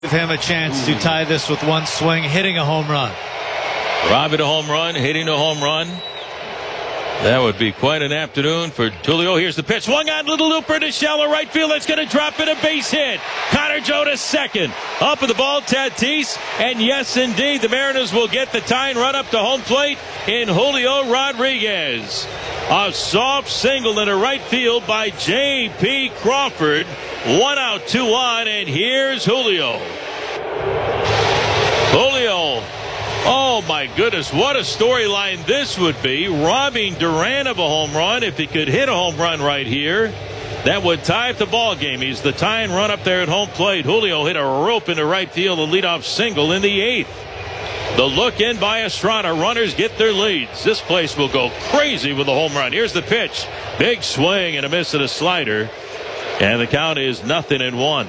Give him a chance to tie this with one swing, hitting a home run. Robbing a home run, hitting a home run. That would be quite an afternoon for Tulio. Here's the pitch. Swung on, little looper to shallow right field. That's going to drop in a base hit. Connor Joe to second. Up at the ball, Tatis. And yes, indeed, the Mariners will get the tying run up to home plate in Julio Rodriguez. A soft single into right field by J.P. Crawford. 1 out, 2 on, and here's Julio. Julio. Oh, my goodness, what a storyline this would be. Robbing Duran of a home run. If he could hit a home run right here, that would tie up the ball game. He's the tying run up there at home plate. Julio hit a rope into right field, a leadoff single in the 8th. The look in by Estrada. Runners get their leads. This place will go crazy with a home run. Here's the pitch. Big swing and a miss at a slider. And the count is 0-1.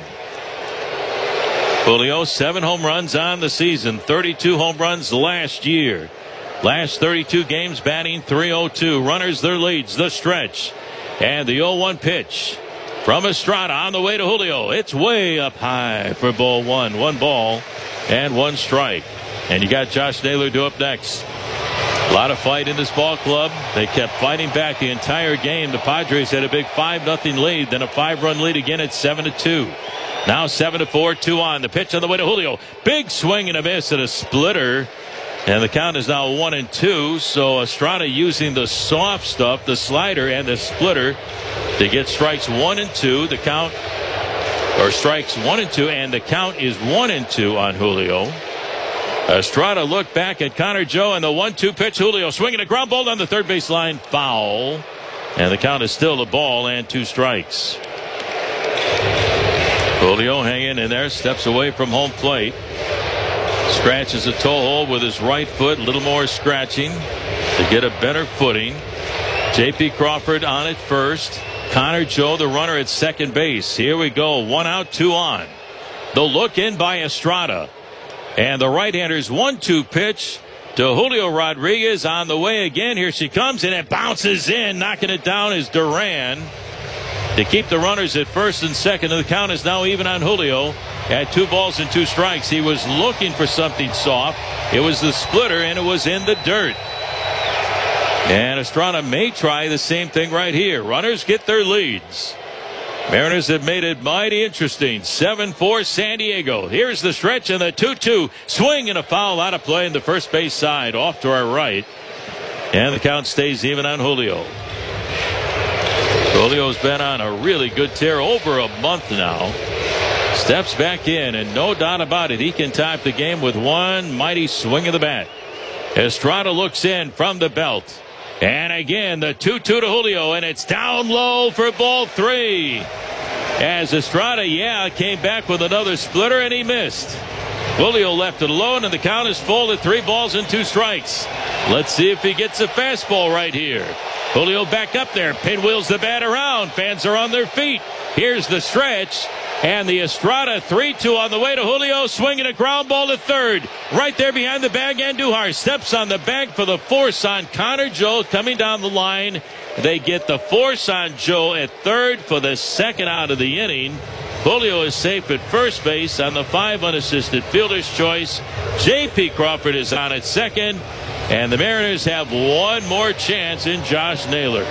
Julio, 7 home runs on the season, 32 home runs last year. Last 32 games batting .302. Runners their leads, the stretch. And the 0-1 pitch from Estrada on the way to Julio. It's way up high for ball 1. 1 ball and 1 strike. And you got Josh Naylor due up next. A lot of fight in this ball club. They kept fighting back the entire game. The Padres had a big 5-0 lead, then a 5-run lead again at 7-2. Now 7-4, 2 on. The pitch on the way to Julio. Big swing and a miss at a splitter. And the count is now 1-2. So Estrada using the soft stuff, the slider and the splitter, to get strikes 1 and 2. The count, or strikes 1 and 2, and the count is 1-2 on Julio. Estrada looked back at Connor Joe, and the 1-2 pitch. Julio swinging a ground ball down the third base line. Foul. And the count is still a ball and 2 strikes. Julio hanging in there, steps away from home plate. Scratches a toe hold with his right foot. A little more scratching to get a better footing. J.P. Crawford on at first. Connor Joe, the runner, at second base. Here we go. 1 out, 2 on. The look in by Estrada. And the right-hander's 1-2 pitch to Julio Rodriguez on the way again. Here she comes, and it bounces in. Knocking it down is Duran to keep the runners at first and second. And the count is now even on Julio at 2 balls and 2 strikes. He was looking for something soft. It was the splitter, and it was in the dirt. And Estrada may try the same thing right here. Runners get their leads. Mariners have made it mighty interesting. 7-4 San Diego. Here's the stretch and the 2-2. Swing and a foul out of play in the first base side off to our right. And the count stays even on Julio. Julio's been on a really good tear over a month now. Steps back in, and no doubt about it, he can tie up the game with one mighty swing of the bat. Estrada looks in from the belt. And again, the 2-2 to Julio, and it's down low for ball 3. As Estrada, came back with another splitter, and he missed. Julio left it alone, and the count is full at 3 balls and 2 strikes. Let's see if he gets a fastball right here. Julio back up there, pinwheels the bat around. Fans are on their feet. Here's the stretch. And the Estrada 3-2 on the way to Julio, swinging a ground ball to third. Right there behind the bag, Andujar steps on the bag for the force on Connor Joe coming down the line. They get the force on Joe at third for the second out of the inning. Julio is safe at first base on the 5 unassisted fielder's choice. J.P. Crawford is on at second. And the Mariners have one more chance in Josh Naylor.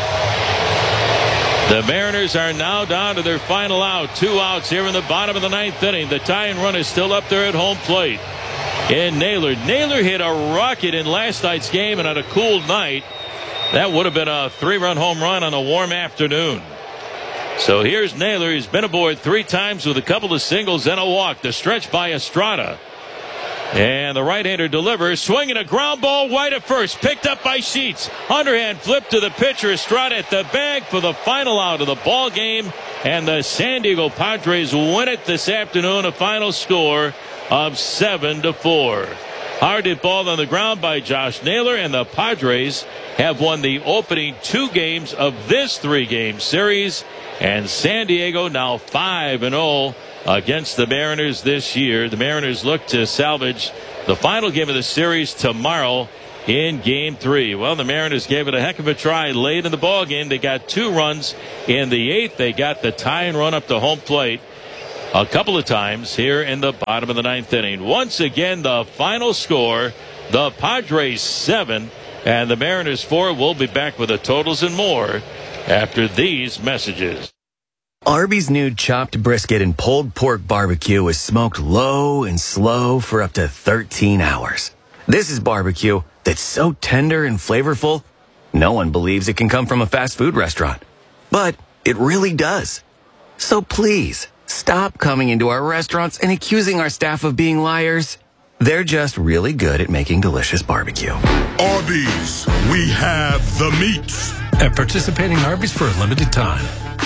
The Mariners are now down to their final out. 2 outs here in the bottom of the 9th inning. The tying run is still up there at home plate. And Naylor hit a rocket in last night's game, and on a cool night, that would have been a 3-run home run on a warm afternoon. So here's Naylor. He's been aboard 3 times with a couple of singles and a walk. The stretch by Estrada. And the right-hander delivers, swinging a ground ball wide at first, picked up by Sheets. Underhand flip to the pitcher. Estrada at the bag for the final out of the ball game. And the San Diego Padres win it this afternoon. A final score of 7-4. Hard hit ball on the ground by Josh Naylor, and the Padres have won the opening 2 games of this 3-game series. And San Diego now 5-0. Against the Mariners this year. The Mariners look to salvage the final game of the series tomorrow in Game 3. Well, the Mariners gave it a heck of a try late in the ball game. They got 2 runs in the 8th. They got the tying run up to home plate a couple of times here in the bottom of the ninth inning. Once again, the final score, the Padres 7 and the Mariners 4. We'll be back with the totals and more after these messages. Arby's new chopped brisket and pulled pork barbecue is smoked low and slow for up to 13 hours. This is barbecue that's so tender and flavorful, no one believes it can come from a fast food restaurant. But it really does. So please, stop coming into our restaurants and accusing our staff of being liars. They're just really good at making delicious barbecue. Arby's, we have the meats. At participating Arby's for a limited time.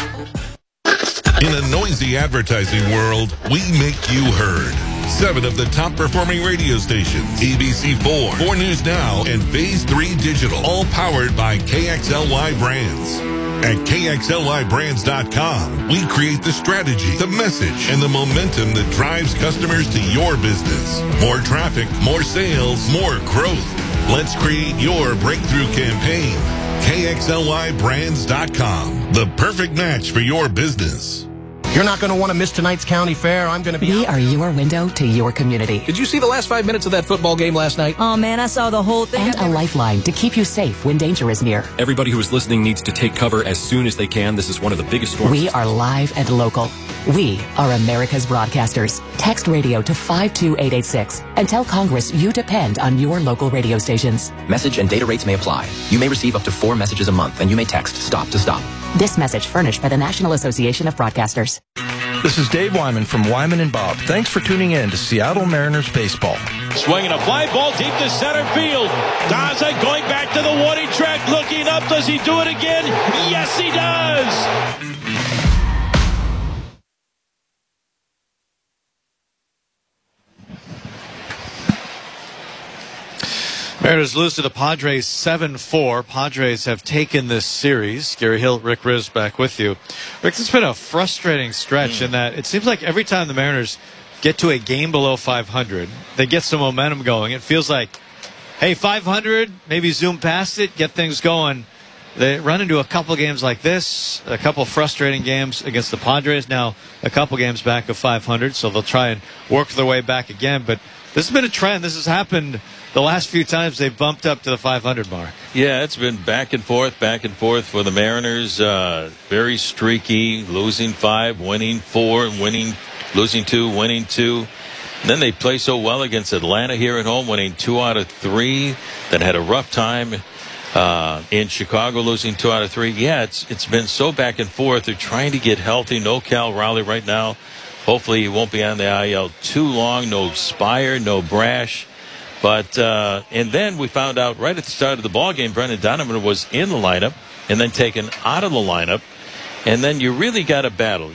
In a noisy advertising world, we make you heard. 7 of the top performing radio stations, ABC4, 4 News Now, and Phase 3 Digital, all powered by KXLY Brands. At KXLYBrands.com, we create the strategy, the message, and the momentum that drives customers to your business. More traffic, more sales, more growth. Let's create your breakthrough campaign. KXLYBrands.com, the perfect match for your business. You're not going to want to miss tonight's county fair. I'm going to be... We are your window to your community. Did you see the last 5 minutes of that football game last night? Oh, man, I saw the whole thing. And a lifeline to keep you safe when danger is near. Everybody who is listening needs to take cover as soon as they can. This is one of the biggest storms. We are live and local. We are America's broadcasters. Text radio to 52886 and tell Congress you depend on your local radio stations. Message and data rates may apply. You may receive up to 4 messages a month, and you may text STOP to STOP. This message furnished by the National Association of Broadcasters. This is Dave Wyman from Wyman and Bob. Thanks for tuning in to Seattle Mariners baseball. Swinging a fly ball deep to center field. Daza going back to the warning track, looking up. Does he do it again? Yes, he does. Mariners lose to the Padres 7-4. Padres have taken this series. Gary Hill, Rick Riz back with you. Rick, it's been a frustrating stretch in that it seems like every time the Mariners get to a game below 500, they get some momentum going. It feels like, hey, 500, maybe zoom past it, get things going. They run into a couple games like this, a couple frustrating games against the Padres, now a couple games back of 500, so they'll try and work their way back again. But this has been a trend. This has happened the last few times they've bumped up to the 500 mark. Yeah, it's been back and forth for the Mariners. Very streaky, losing 5, winning 4, losing 2, winning 2. And then they play so well against Atlanta here at home, winning 2 out of 3. Then had a rough time in Chicago, losing 2 out of 3. Yeah, it's been so back and forth. They're trying to get healthy. No Cal Raleigh right now. Hopefully he won't be on the IL too long. No Spire, no Brash. But and then we found out right at the start of the ball game, Brendan Donovan was in the lineup and then taken out of the lineup. And then you really got a battle.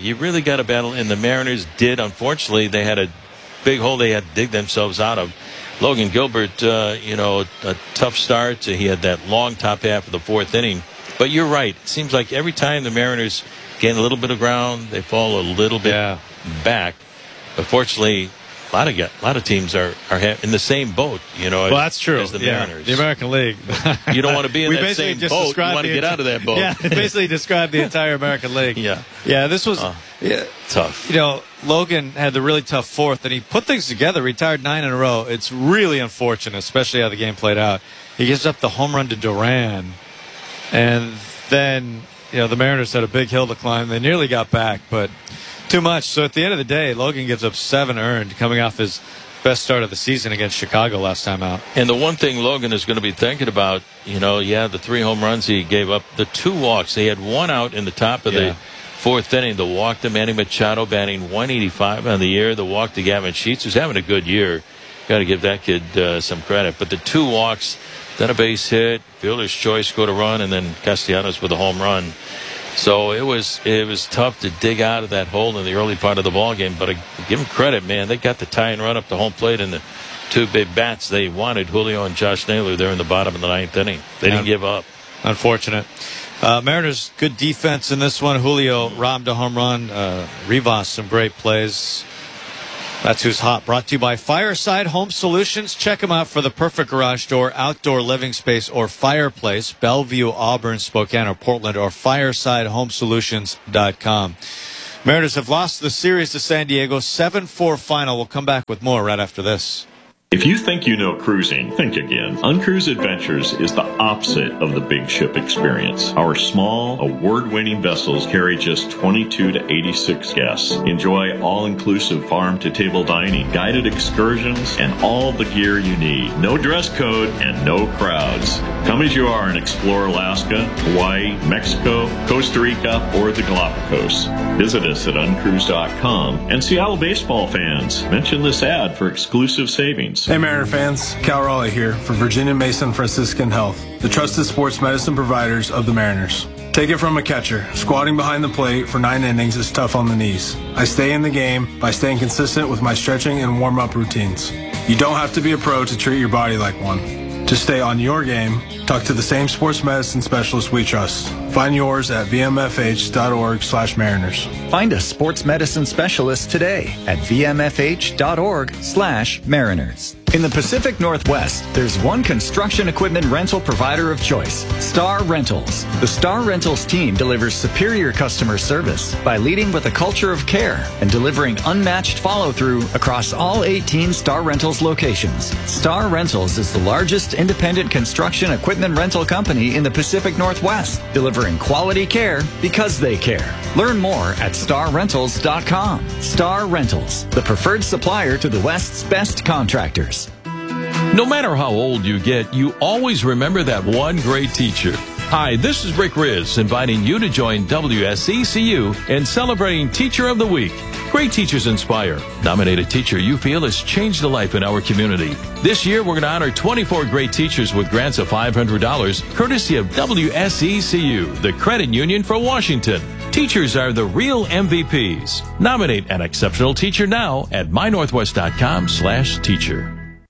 And the Mariners did. Unfortunately, they had a big hole they had to dig themselves out of. Logan Gilbert, a tough start. He had that long top half of the 4th inning. But you're right. It seems like every time the Mariners gain a little bit of ground, they fall a little bit back. But fortunately, a lot of teams are in the same boat, Well, that's true. As the Mariners. The American League. You don't want to be in that same boat. You want to get out of that boat. Yeah, basically described the entire American League. Yeah, this was tough. Logan had the really tough 4th, and he put things together, retired 9 in a row. It's really unfortunate, especially how the game played out. He gives up the home run to Duran, and then, the Mariners had a big hill to climb. They nearly got back, but too much. So at the end of the day, Logan gives up 7 earned, coming off his best start of the season against Chicago last time out. And the one thing Logan is going to be thinking about, the 3 home runs he gave up, the 2 walks. They had 1 out in the top of the 4th inning. The walk to Manny Machado, batting 185 on the year. The walk to Gavin Sheets, who's having a good year. Got to give that kid some credit. But the 2 walks, then a base hit, fielder's choice, scored a run, and then Castellanos with a home run. So it was tough to dig out of that hole in the early part of the ball game. But I give them credit, man. They got the tie and run up the home plate, and the 2 big bats they wanted, Julio and Josh Naylor, there in the bottom of the 9th inning. They didn't give up. Unfortunate. Mariners, good defense in this one. Julio robbed a home run. Rivas, some great plays. That's Who's Hot, brought to you by Fireside Home Solutions. Check them out for the perfect garage door, outdoor living space, or fireplace. Bellevue, Auburn, Spokane, or Portland, or firesidehomesolutions.com. Mariners have lost the series to San Diego, 7-4 final. We'll come back with more right after this. If you think you know cruising, think again. Uncruise Adventures is the opposite of the big ship experience. Our small, award-winning vessels carry just 22 to 86 guests. Enjoy all-inclusive farm-to-table dining, guided excursions, and all the gear you need. No dress code and no crowds. Come as you are and explore Alaska, Hawaii, Mexico, Costa Rica, or the Galapagos. Visit us at uncruise.com. And Seattle baseball fans, mention this ad for exclusive savings. Hey Mariner fans, Cal Raleigh here for Virginia Mason Franciscan Health, the trusted sports medicine providers of the Mariners. Take it from a catcher. Squatting behind the plate for 9 innings is tough on the knees. I stay in the game by staying consistent with my stretching and warm-up routines. You don't have to be a pro to treat your body like one. To stay on your game, talk to the same sports medicine specialist we trust. Find yours at vmfh.org/Mariners. Find a sports medicine specialist today at vmfh.org/Mariners. In the Pacific Northwest, there's one construction equipment rental provider of choice, Star Rentals. The Star Rentals team delivers superior customer service by leading with a culture of care and delivering unmatched follow-through across all 18 Star Rentals locations. Star Rentals is the largest independent construction equipment rental company in the Pacific Northwest, delivering quality care because they care. Learn more at starrentals.com. Star Rentals, the preferred supplier to the West's best contractors. No matter how old you get, you always remember that one great teacher. Hi, this is Rick Riz, inviting you to join WSECU in celebrating Teacher of the Week. Great teachers inspire. Nominate a teacher you feel has changed a life in our community. This year, we're going to honor 24 great teachers with grants of $500, courtesy of WSECU, the credit union for Washington. Teachers are the real MVPs. Nominate an exceptional teacher now at mynorthwest.com/teacher.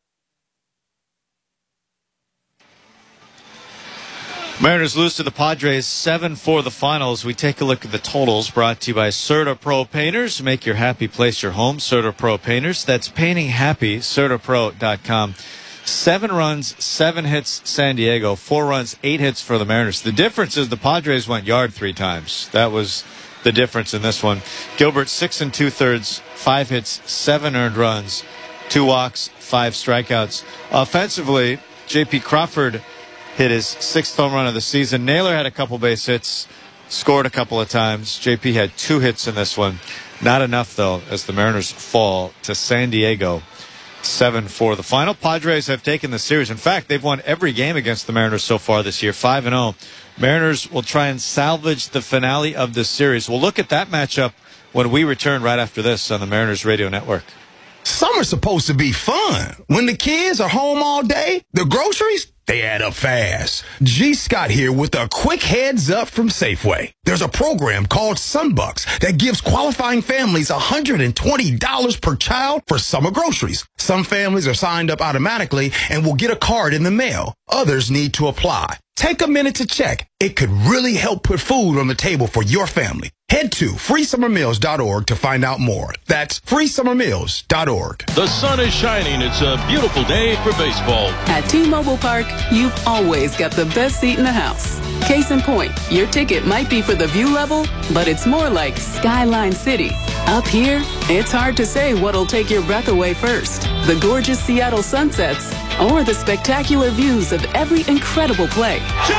Mariners lose to the Padres 7-4 the finals. We take a look at the totals brought to you by CertaPro Painters. Make your happy place your home. CertaPro Painters. That's painting happy. CertaPro.com. 7 runs, 7 hits San Diego. 4 runs, 8 hits for the Mariners. The difference is the Padres went yard 3 times. That was the difference in this one. Gilbert 6 2/3, 5 hits, 7 earned runs, 2 walks, 5 strikeouts. Offensively, J.P. Crawford hit his 6th home run of the season. Naylor had a couple base hits, scored a couple of times. JP had 2 hits in this one. Not enough, though, as the Mariners fall to San Diego 7-4 the final. Padres have taken the series. In fact, they've won every game against the Mariners so far this year, 5-0. Mariners will try and salvage the finale of this series. We'll look at that matchup when we return right after this on the Mariners Radio Network. Summer's supposed to be fun. When the kids are home all day, the groceries, they add up fast. G. Scott here with a quick heads up from Safeway. There's a program called Sunbucks that gives qualifying families $120 per child for summer groceries. Some families are signed up automatically and will get a card in the mail. Others need to apply. Take a minute to check. It could really help put food on the table for your family. Head to freesummermeals.org to find out more. That's freesummermeals.org. The sun is shining. It's a beautiful day for baseball. At T-Mobile Park, you've always got the best seat in the house. Case in point, your ticket might be for the view level, but it's more like Skyline City. Up here, it's hard to say what'll take your breath away first. The gorgeous Seattle sunsets or the spectacular views of every incredible play.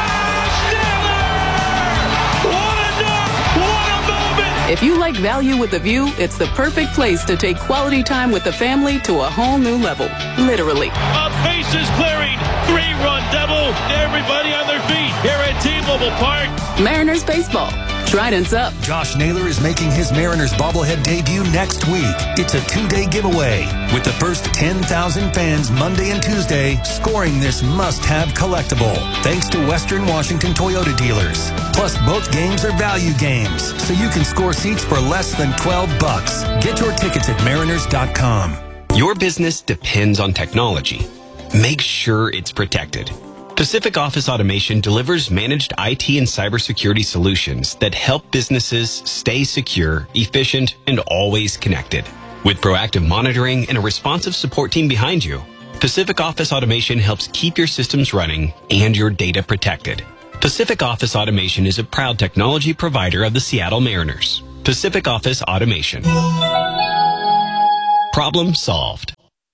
If you like value with a view, it's the perfect place to take quality time with the family to a whole new level. Literally. A bases clearing, 3-run double. Everybody on their feet here at T-Mobile Park. Mariners baseball. Trident's up. Josh Naylor is making his Mariners bobblehead debut next week. It's a 2-day giveaway with the first 10,000 fans Monday and Tuesday scoring this must-have collectible. Thanks to Western Washington Toyota dealers. Plus, both games are value games, so you can score seats for less than $12. Get your tickets at mariners.com. Your business depends on technology. Make sure it's protected. Pacific Office Automation delivers managed IT and cybersecurity solutions that help businesses stay secure, efficient, and always connected. With proactive monitoring and a responsive support team behind you, Pacific Office Automation helps keep your systems running and your data protected. Pacific Office Automation is a proud technology provider of the Seattle Mariners. Pacific Office Automation. Problem solved.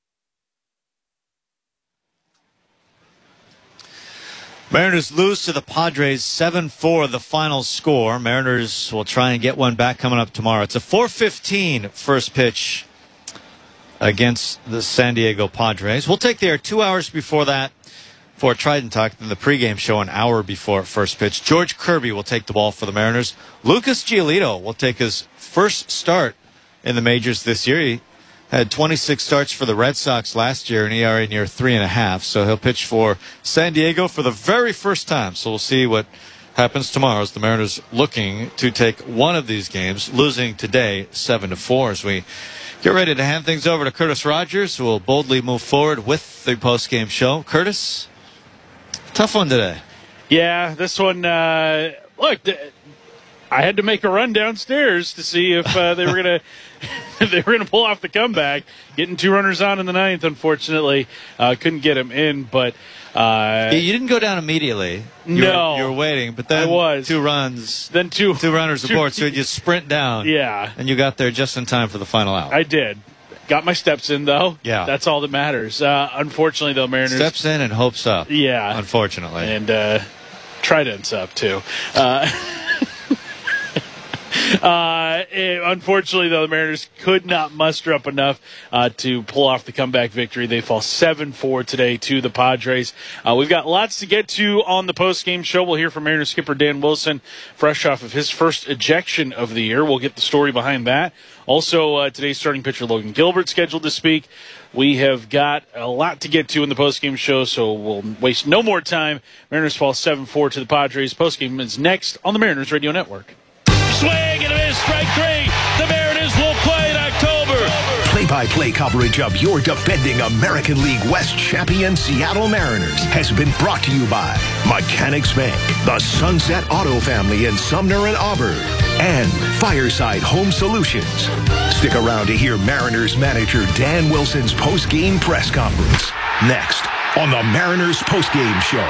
Mariners lose to the Padres 7-4, the final score. Mariners will try and get one back coming up tomorrow. It's a 4:15 first pitch against the San Diego Padres. We'll take the air 2 hours before that for Trident Talk, then the pregame show an hour before first pitch. George Kirby will take the ball for the Mariners. Lucas Giolito will take his first start in the majors this year. He had 26 starts for the Red Sox last year, an ERA near 3.5. So he'll pitch for San Diego for the very first time. So we'll see what happens tomorrow as the Mariners looking to take one of these games, losing today 7-4 as we get ready to hand things over to Curtis Rogers, who will boldly move forward with the postgame show. Curtis, tough one today. Yeah, this one, look, I had to make a run downstairs to see if they were going to they were going to pull off the comeback. Getting 2 runners on in the 9th, unfortunately, couldn't get him in. But you didn't go down immediately. You were waiting, but then I was 2 runs, then two runners aboard. So you sprint down, and you got there just in time for the final out. I did. Got my steps in, though. Yeah. That's all that matters. Unfortunately, though, Mariners... Steps in and hopes up. Yeah. Unfortunately. And Trident's up, too. Unfortunately, though, the Mariners could not muster up enough to pull off the comeback victory. They fall 7-4 today to the Padres. We've got lots to get to on the postgame show. We'll hear from Mariners skipper Dan Wilson, fresh off of his first ejection of the year. We'll get the story behind that. Also, today's starting pitcher Logan Gilbert scheduled to speak. We have got a lot to get to in the postgame show, so we'll waste no more time. Mariners fall 7-4 to the Padres. Postgame is next on the Mariners Radio Network. Swing and a miss, strike 3. The Mariners will play in October. Play-by-play coverage of your defending American League West champion Seattle Mariners has been brought to you by Mechanics Bank, the Sunset Auto Family in Sumner and Auburn, and Fireside Home Solutions. Stick around to hear Mariners manager Dan Wilson's post-game press conference next on the Mariners Postgame Show.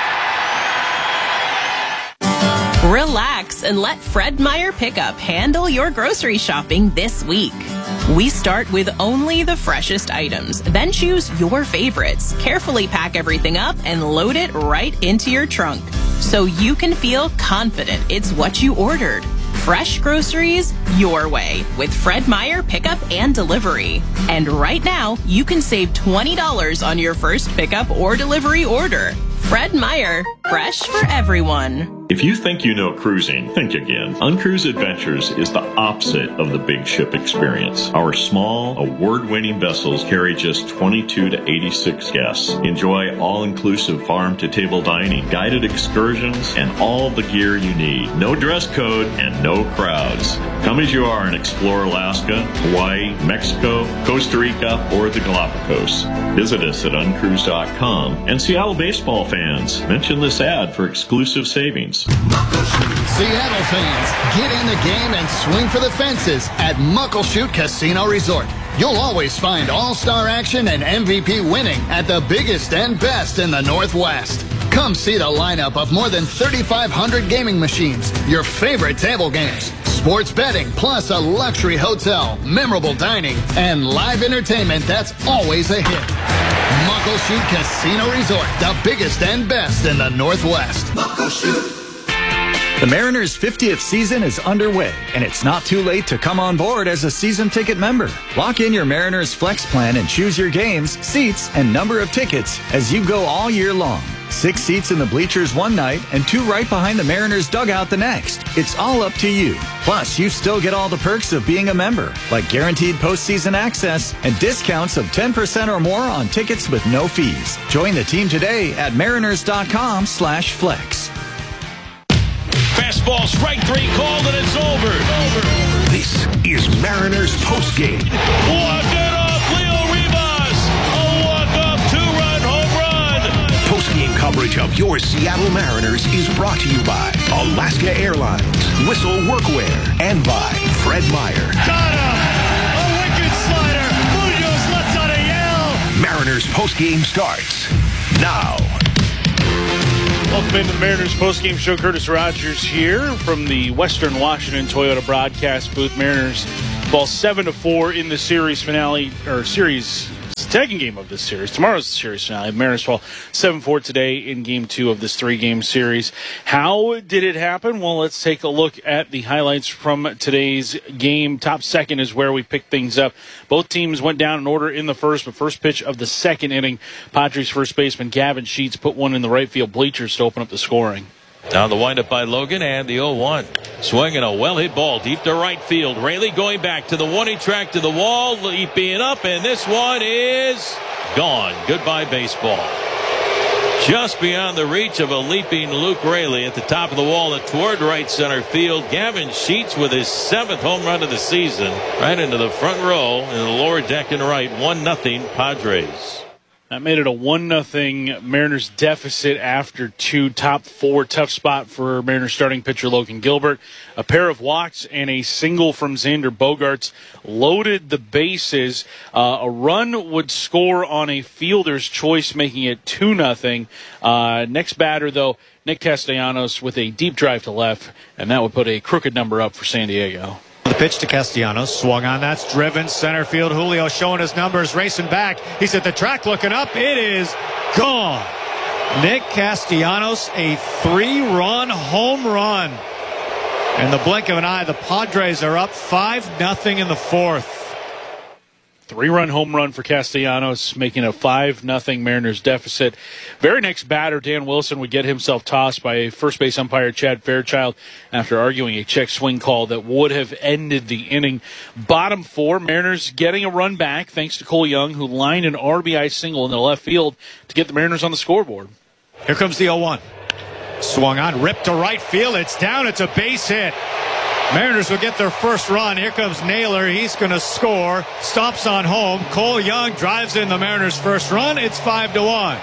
Relax and let Fred Meyer Pickup handle your grocery shopping this week. We start with only the freshest items, then choose your favorites, carefully pack everything up, and load it right into your trunk so you can feel confident it's what you ordered. Fresh groceries your way with Fred Meyer Pickup and Delivery. And right now, you can save $20 on your first pickup or delivery order. Fred Meyer, fresh for everyone. If you think you know cruising, think again. Uncruise Adventures is the opposite of the big ship experience. Our small, award-winning vessels carry just 22 to 86 guests. Enjoy all-inclusive farm-to-table dining, guided excursions, and all the gear you need. No dress code and no crowds. Come as you are and explore Alaska, Hawaii, Mexico, Costa Rica, or the Galapagos. Visit us at uncruise.com. And Seattle baseball fans, mention this ad for exclusive savings. Seattle fans, get in the game and swing for the fences at Muckleshoot Casino Resort. You'll always find all-star action and MVP winning at the biggest and best in the Northwest. Come see the lineup of more than 3,500 gaming machines, your favorite table games, sports betting, plus a luxury hotel, memorable dining, and live entertainment that's always a hit. Muckleshoot Casino Resort, the biggest and best in the Northwest. Muckleshoot. The Mariners' 50th season is underway, and it's not too late to come on board as a season ticket member. Lock in your Mariners Flex plan and choose your games, seats, and number of tickets as you go all year long. 6 seats in the bleachers one night and 2 right behind the Mariners dugout the next. It's all up to you. Plus, you still get all the perks of being a member, like guaranteed postseason access and discounts of 10% or more on tickets with no fees. Join the team today at mariners.com/flex. Fastball, strike 3 called, and it's over. This is Mariners Postgame. Walk it off, Leo Rivas. A walk-off 2-run home run. Postgame coverage of your Seattle Mariners is brought to you by Alaska Airlines, Whistle Workwear, and by Fred Meyer. Got him! A wicked slider. Munoz lets out a yell. Mariners Postgame starts now. Welcome into the Mariners postgame show. Curtis Rogers here from the Western Washington Toyota broadcast booth. Mariners fall 7-4 in the series finale, or series second game of this series. Tomorrow's the series finale. Mariners fall 7-4 today in game 2 of this 3-game series. How did it happen? Well, let's take a look at the highlights from today's game. Top second is where we pick things up. Both teams went down in order in the first, but first pitch of the second inning, Padres first baseman Gavin Sheets put one in the right field bleachers to open up the scoring. Now the windup by Logan and the 0-1. Swinging a well-hit ball deep to right field. Raley going back to the one-he track to the wall, leaping up, and this one is gone. Goodbye baseball. Just beyond the reach of a leaping Luke Raley at the top of the wall and toward right center field. Gavin Sheets with his 7th home run of the season. Right into the front row in the lower deck and right. 1-0 Padres. That made it a 1-0 Mariners deficit after 2. Top 4, tough spot for Mariners starting pitcher Logan Gilbert. A pair of walks and a single from Xander Bogaerts loaded the bases. A run would score on a fielder's choice, making it 2-0. Next batter, though, Nick Castellanos with a deep drive to left, and that would put a crooked number up for San Diego. The pitch to Castellanos, swung on, that's driven, center field. Julio showing his numbers, racing back. He's at the track looking up. It is gone. Nick Castellanos, a 3-run home run. In the blink of an eye, the Padres are up 5-0 in the 4th. 3-run home run for Castellanos, making a 5-0 Mariners deficit. Very next batter, Dan Wilson, would get himself tossed by first base umpire Chad Fairchild after arguing a check swing call that would have ended the inning. Bottom 4, Mariners getting a run back thanks to Cole Young, who lined an RBI single in the left field to get the Mariners on the scoreboard. Here comes the 0-1. Swung on, ripped to right field. It's down. It's a base hit. Mariners will get their first run. Here comes Naylor. He's going to score. Stops on home. Cole Young drives in the Mariners' first run. It's 5-1.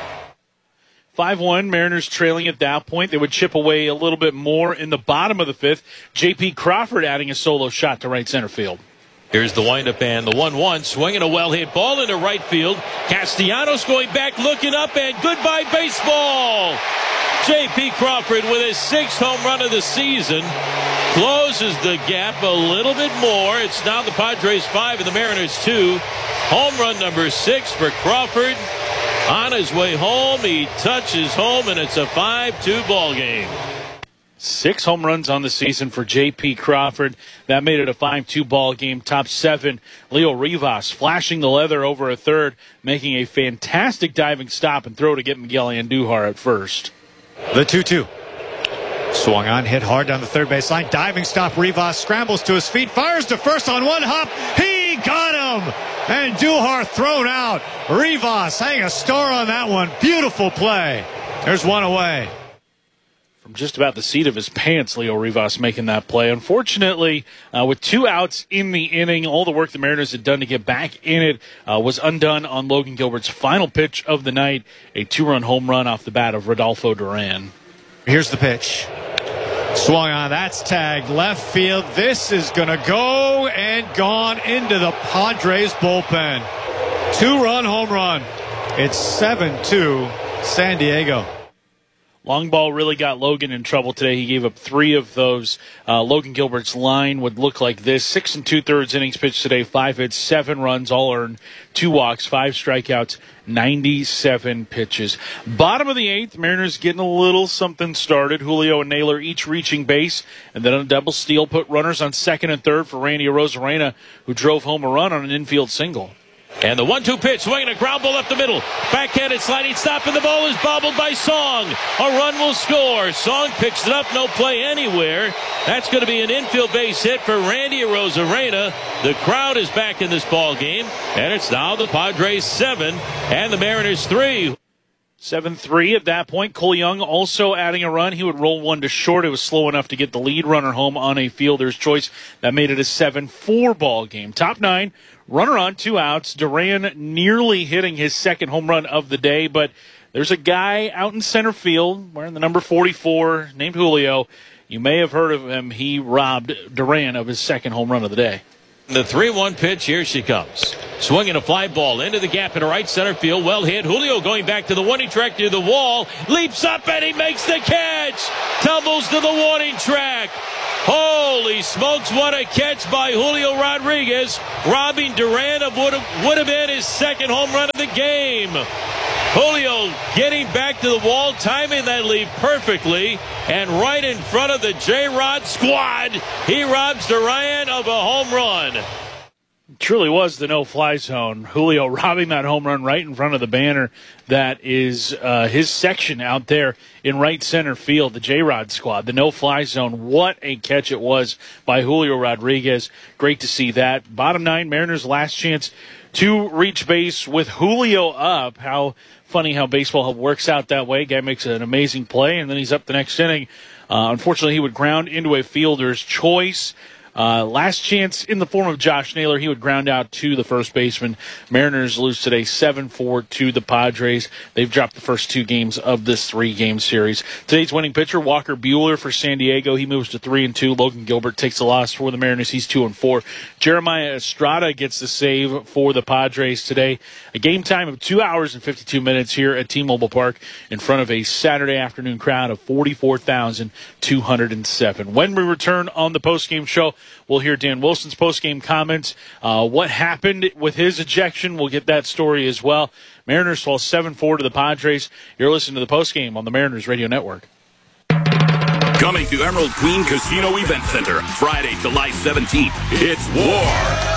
5-1, Mariners trailing at that point. They would chip away a little bit more in the bottom of the 5th. J.P. Crawford adding a solo shot to right center field. Here's the windup and the 1-1, swinging a well-hit ball into right field. Castellanos going back, looking up, and goodbye baseball. J.P. Crawford with his 6th home run of the season closes the gap a little bit more. It's now the Padres 5 and the Mariners 2. Home run number 6 for Crawford. On his way home, he touches home, and it's a 5-2 ball game. 6 home runs on the season for J.P. Crawford. That made it a 5-2 ball game. Top 7, Leo Rivas flashing the leather over a third, making a fantastic diving stop and throw to get Miguel Andujar at first. The 2-2. Swung on, hit hard down the third base line. Diving stop, Rivas scrambles to his feet, fires to first on one hop. He got him! And Andujar thrown out. Rivas hang a star on that one. Beautiful play. There's one away. From just about the seat of his pants, Leo Rivas making that play. Unfortunately, with 2 outs in the inning, all the work the Mariners had done to get back in it was undone on Logan Gilbert's final pitch of the night, a 2-run home run off the bat of Rodolfo Duran. Here's the pitch. Swung on, that's tagged left field. This is going to go and gone into the Padres bullpen. 2-run home run. It's 7-2 San Diego. Long ball really got Logan in trouble today. He gave up 3 of those. Logan Gilbert's line would look like this. 6 2/3 innings pitched today. 5 hits, 7 runs, all earned. 2 walks, 5 strikeouts, 97 pitches. Bottom of the 8th, Mariners getting a little something started. Julio and Naylor each reaching base. And then on a double steal, put runners on second and third for Randy Arozarena, who drove home a run on an infield single. And the 1-2 pitch, swinging a ground ball up the middle. Backhanded sliding stop, and the ball is bobbled by Song. A run will score. Song picks it up, no play anywhere. That's going to be an infield base hit for Randy Arozarena. The crowd is back in this ball game, and it's now the Padres 7 and the Mariners 3. 7-3 at that point. Cole Young also adding a run. He would roll one to short. It was slow enough to get the lead runner home on a fielder's choice. That made it a 7-4 ball game. Top 9, runner on, 2 outs. Duran nearly hitting his 2nd home run of the day, but there's a guy out in center field wearing the number 44 named Julio. You may have heard of him. He robbed Duran of his 2nd home run of the day. The 3-1 pitch, here she comes. Swinging a fly ball into the gap in right center field. Well hit. Julio going back to the warning track near the wall. Leaps up and he makes the catch. Tumbles to the warning track. Holy smokes, what a catch by Julio Rodriguez. Robbing Duran of would have been his second home run of the game. Julio getting back to the wall, timing that leap perfectly, and right in front of the J-Rod squad, he robs Duran of a home run. Truly was the no-fly zone. Julio robbing that home run right in front of the banner that is his section out there in right center field, the J-Rod squad, the no-fly zone. What a catch it was by Julio Rodriguez. Great to see that. Bottom 9, Mariners' last chance to reach base with Julio up. How funny how baseball works out that way. Guy makes an amazing play, and then he's up the next inning. Unfortunately, he would ground into a fielder's choice. Last chance in the form of Josh Naylor. He would ground out to the first baseman. Mariners lose today 7-4 to the Padres. They've dropped the first 2 games of this 3-game series. Today's winning pitcher, Walker Buehler for San Diego. He moves to 3-2. Logan Gilbert takes the loss for the Mariners. He's 2-4. Jeremiah Estrada gets the save for the Padres today. A game time of 2 hours and 52 minutes here at T-Mobile Park in front of a Saturday afternoon crowd of 44,207. When we return on the postgame show, we'll hear Dan Wilson's postgame comments. What happened with his ejection, we'll get that story as well. Mariners fall 7-4 to the Padres. You're listening to the postgame on the Mariners Radio Network. Coming to Emerald Queen Casino Event Center, Friday, July 17th. It's War.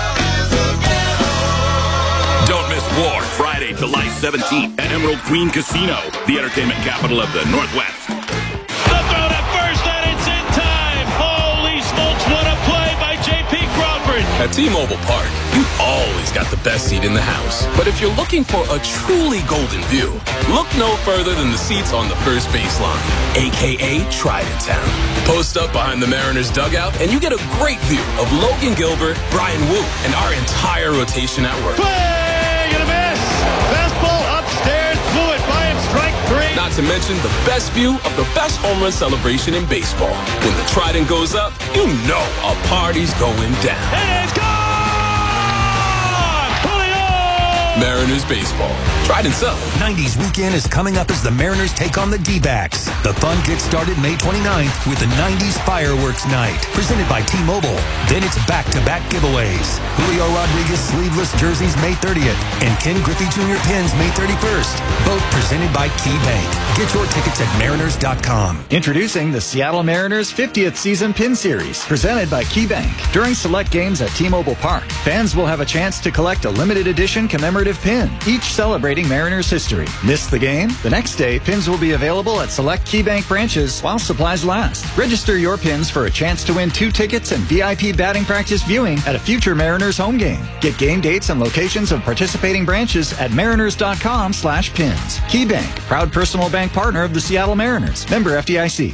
Don't miss War, Friday, July 17th at Emerald Queen Casino, the entertainment capital of the Northwest. The throw to first, and it's in time. Holy smokes, what a play by J.P. Crawford. At T-Mobile Park, you've always got the best seat in the house. But if you're looking for a truly golden view, look no further than the seats on the first baseline, a.k.a. Trident Town. Post up behind the Mariners dugout, and you get a great view of Logan Gilbert, Brian Wu, and our entire rotation at work. Gonna miss. Fastball upstairs, blew it by him, strike 3. Not to mention the best view of the best home run celebration in baseball. When the Trident goes up, you know a party's going down. It is gone! Julio! Mariners baseball. Trident up. 90s weekend is coming up as the Mariners take on the D-backs. The fun gets started May 29th with the 90s Fireworks Night, presented by T-Mobile. Then it's back-to-back giveaways. Julio Rodriguez sleeveless jerseys May 30th and Ken Griffey Jr. pins May 31st. Both presented by KeyBank. Get your tickets at Mariners.com. Introducing the Seattle Mariners 50th Season Pin Series, presented by KeyBank. During select games at T-Mobile Park, fans will have a chance to collect a limited edition commemorative pin, each celebrating Mariners history. Miss the game? The next day, pins will be available at select KeyBank branches while supplies last. Register your pins for a chance to win 2 tickets and VIP batting practice viewing at a future Mariners home game. Get game dates and locations of participating branches at mariners.com/pins. KeyBank, proud personal bank partner of the Seattle Mariners. Member FDIC.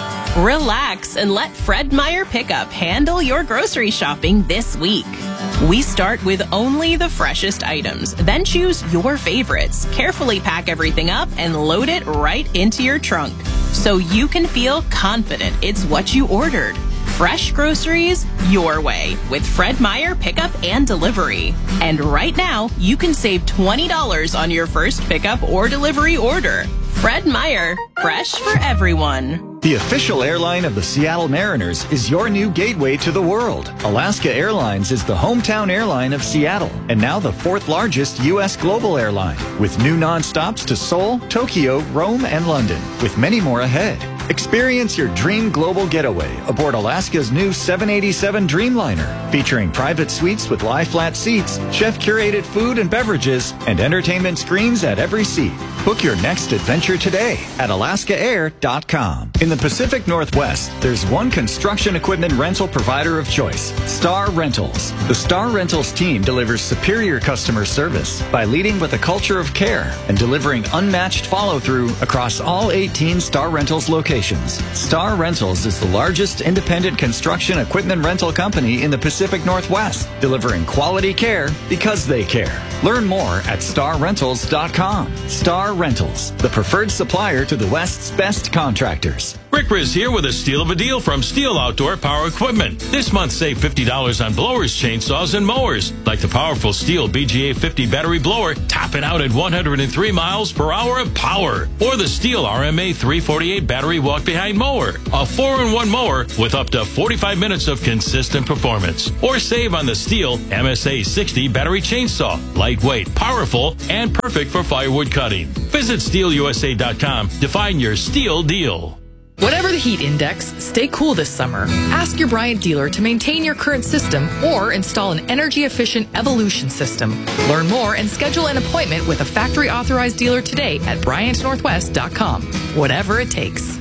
Relax and let Fred Meyer Pickup handle your grocery shopping this week. We start with only the freshest items, then choose your favorites. Carefully pack everything up and load it right into your trunk so you can feel confident it's what you ordered. Fresh groceries your way with Fred Meyer Pickup and Delivery. And right now, you can save $20 on your first pickup or delivery order. Fred Meyer, fresh for everyone. The official airline of the Seattle Mariners is your new gateway to the world. Alaska Airlines is the hometown airline of Seattle and now the 4th largest U.S. global airline, with new nonstops to Seoul, Tokyo, Rome, and London, with many more ahead. Experience your dream global getaway aboard Alaska's new 787 Dreamliner, featuring private suites with lie-flat seats, chef-curated food and beverages, and entertainment screens at every seat. Book your next adventure today at alaskaair.com. In the Pacific Northwest, there's one construction equipment rental provider of choice, Star Rentals. The Star Rentals team delivers superior customer service by leading with a culture of care and delivering unmatched follow-through across all 18 Star Rentals locations. Star Rentals is the largest independent construction equipment rental company in the Pacific Northwest, delivering quality care because they care. Learn more at starrentals.com. Star Rentals, the preferred supplier to the West's best contractors. Rick Riz here with a steal of a deal from Steel Outdoor Power Equipment. This month, save $50 on blowers, chainsaws, and mowers. Like the powerful Steel BGA 50 battery blower, topping out at 103 miles per hour of power. Or the Steel RMA 348 battery walk-behind mower, a 4-in-1 mower with up to 45 minutes of consistent performance. Or save on the Steel MSA 60 battery chainsaw, lightweight, powerful, and perfect for firewood cutting. Visit SteelUSA.com to find your Steel deal. Whatever the heat index, stay cool this summer. Ask your Bryant dealer to maintain your current system or install an energy-efficient Evolution system. Learn more and schedule an appointment with a factory-authorized dealer today at BryantNorthwest.com. Whatever it takes.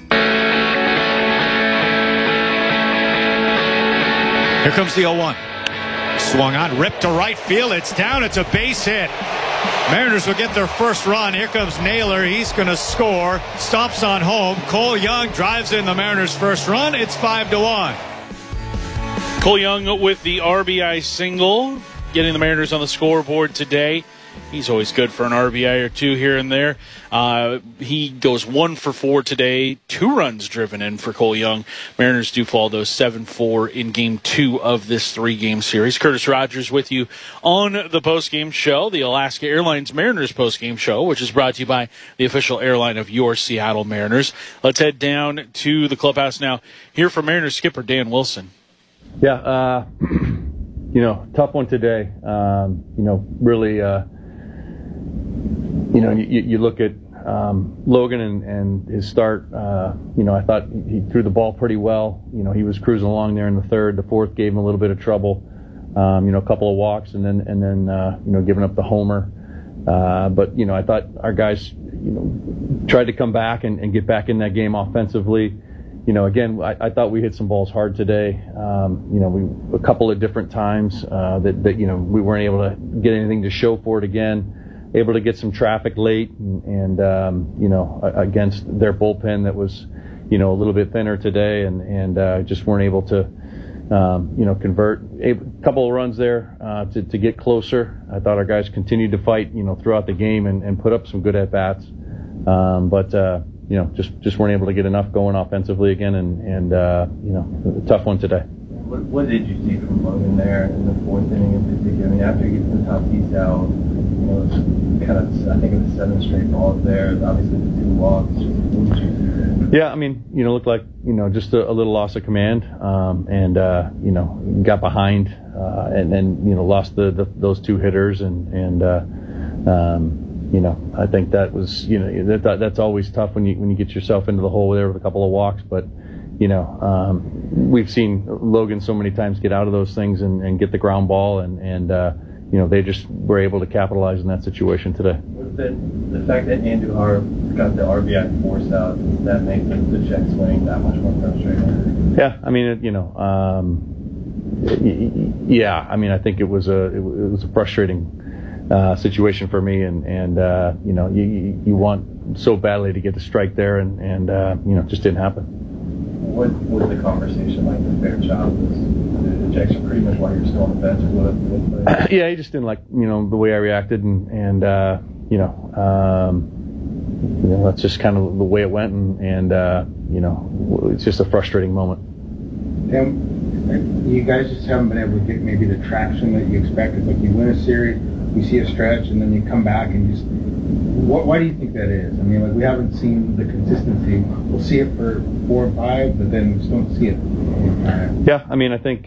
Here comes the 0-1. Swung on, ripped to right field. It's down. It's a base hit. Mariners will get their first run. Here comes Naylor. He's going to score. Stomps on home. Cole Young drives in the Mariners' first run. It's 5-1. Cole Young with the RBI single, getting the Mariners on the scoreboard today. He's always good for an RBI or two here and there. He goes 1 for 4 today. 2 runs driven in for Cole Young. Mariners do fall, though, 7-4 in Game 2 of this 3-game series. Curtis Rogers with you on the postgame show, the Alaska Airlines Mariners postgame show, which is brought to you by the official airline of your Seattle Mariners. Let's head down to the clubhouse now. Here for Mariners skipper Dan Wilson. Yeah, tough one today. Really... you look at Logan and his start. I thought he threw the ball pretty well. He was cruising along there in the third. The fourth gave him a little bit of trouble. A couple of walks and then giving up the homer. But I thought our guys tried to come back and get back in that game offensively. Again, I thought we hit some balls hard today. We a couple of different times that we weren't able to get anything to show for it again. Able to get some traffic late and against their bullpen that was, a little bit thinner today and just weren't able to, convert. A couple of runs there to get closer. I thought our guys continued to fight, throughout the game and put up some good at-bats. But just weren't able to get enough going offensively again and a tough one today. What did you see from Logan there in the fourth inning in particular? I mean, after he gets the top piece out, kind of, I think it was 7 straight balls there. Obviously, the 2 walks. Yeah, I mean, looked like, just a little loss of command, and got behind, and then, lost those 2 hitters, and I think that was, that's always tough when you get yourself into the hole there with a couple of walks, but. We've seen Logan so many times get out of those things and get the ground ball, and they just were able to capitalize in that situation today. The fact that Andujar got the RBI force out, does that make the check swing that much more frustrating? Yeah, I mean, yeah, I mean, I think it was a frustrating situation for me, and you want so badly to get the strike there, and it just didn't happen. What was the conversation like with Fairchild? Was the ejection pretty much while you were still on the bench? Yeah, he just didn't like the way I reacted, and that's just kind of the way it went, and it's just a frustrating moment. Tim, you guys just haven't been able to get maybe the traction that you expected. Like you win a series, you see a stretch, and then you come back and just. Why do you think that is? I mean, like we haven't seen the consistency. We'll see it for 4 and 5, but then we just don't see it. Yeah, I mean, I think